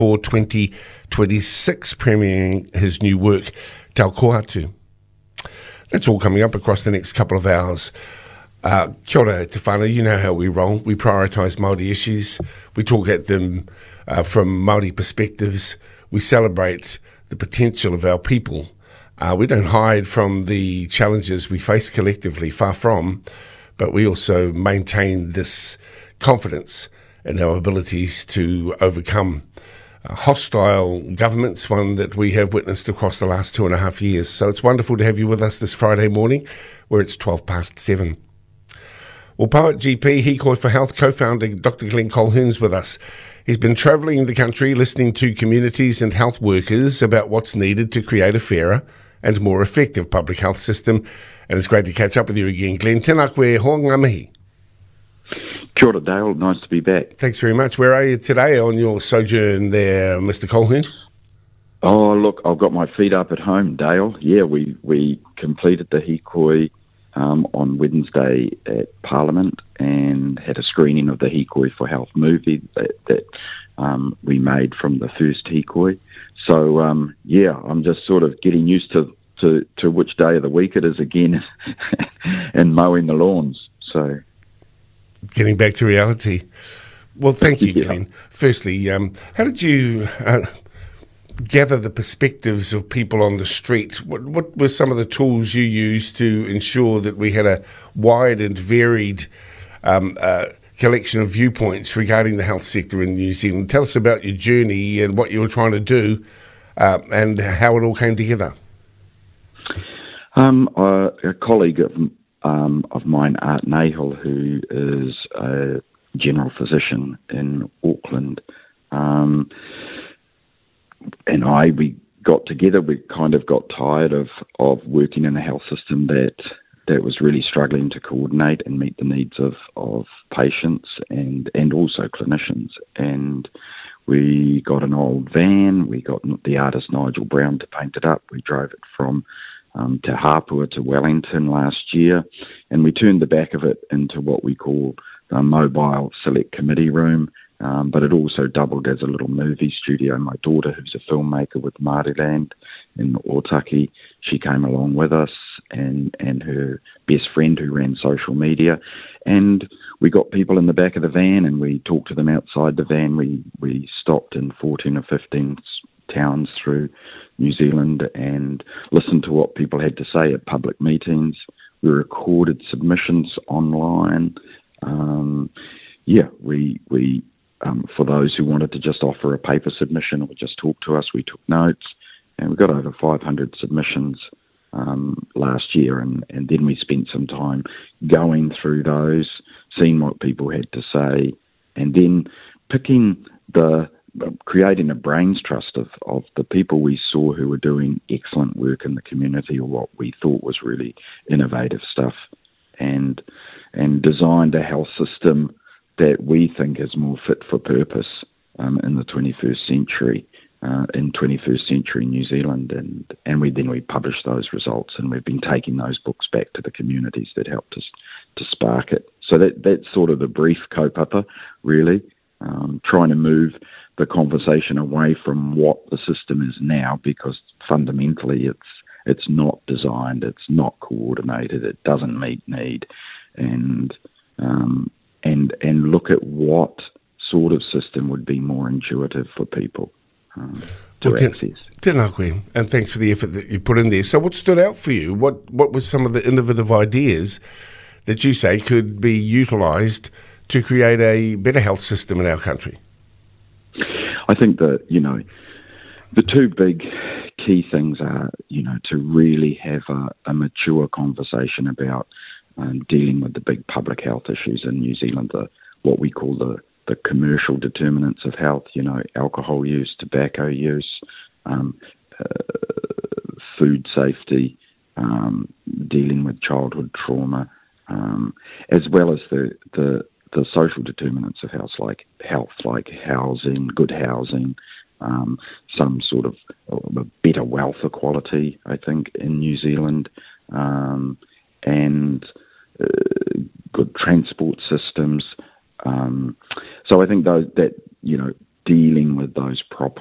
for 2026, premiering his new work, Tau Kohatu. That's all coming up across the next couple of hours. Kia ora, Te Whānau, you know how we roll. We prioritise Māori issues. We talk at them from Māori perspectives. We celebrate the potential of our people. We don't hide from the challenges we face collectively, far from, but we also maintain this confidence in our abilities to overcome hostile governments, one that we have witnessed across the last 2.5 years. So it's wonderful to have you with us this Friday morning, where it's 7:12. Well, Poet GP, Hikoi for Health co-founder Dr. Glenn Colquhoun's with us. He's been travelling the country listening to communities and health workers about what's needed to create a fairer and more effective public health system. And it's great to catch up with you again, Glenn. Tēnā koe, hoa ngā mihi. Kia ora, Dale. Nice to be back. Thanks very much. Where are you today on your sojourn there, Mr. Colquhoun? Oh, look, I've got my feet up at home, Dale. Yeah, we completed the Hikoi on Wednesday at Parliament and had a screening of the Hikoi for Health movie that we made from the first Hikoi. So, yeah, I'm just sort of getting used to which day of the week it is again and mowing the lawns. So, getting back to reality. Well, thank you, Glenn. Firstly, how did you gather the perspectives of people on the street? What were some of the tools you used to ensure that we had a wide and varied collection of viewpoints regarding the health sector in New Zealand? Tell us about your journey and what you were trying to do and how it all came together. A colleague of mine, Art Nahal, who is a general physician in Auckland, and we got together. We kind of got tired of working in a health system that was really struggling to coordinate and meet the needs of patients and also clinicians. And we got an old van. We got the artist Nigel Brown to paint it up. We drove it from Te Hapua to Wellington last year, and we turned the back of it into what we call the mobile select committee room, but it also doubled as a little movie studio. My daughter, who's a filmmaker with Māoriland in Otaki, she came along with us, and her best friend who ran social media, and we got people in the back of the van and we talked to them outside the van. We stopped in 14 or 15 towns through New Zealand and listened to what people had to say at public meetings. We recorded submissions online. We for those who wanted to just offer a paper submission or just talk to us, we took notes, and we got over 500 submissions last year, and then we spent some time going through those, seeing what people had to say, and then creating a brains trust of the people we saw who were doing excellent work in the community, or what we thought was really innovative stuff, and designed a health system that we think is more fit for purpose in the 21st century, in 21st century New Zealand, and we published those results, and we've been taking those books back to the communities that helped us to spark it. So that's sort of the brief kaupapa, really, trying to move the conversation away from what the system is now, because fundamentally it's not designed, it's not coordinated, it doesn't meet need, and look at what sort of system would be more intuitive for people to access. Tēnā koe, and thanks for the effort that you put in there. So what stood out for you? What were some of the innovative ideas that you say could be utilised to create a better health system in our country? I think that, the two big key things are, to really have a mature conversation about dealing with the big public health issues in New Zealand, what we call the commercial determinants of health, alcohol use, tobacco use, food safety, dealing with childhood trauma, as well as the social determinants of health, like housing, good housing, some sort of a better wealth equality, I think, in New Zealand, and good transport systems. So I think that dealing with those problems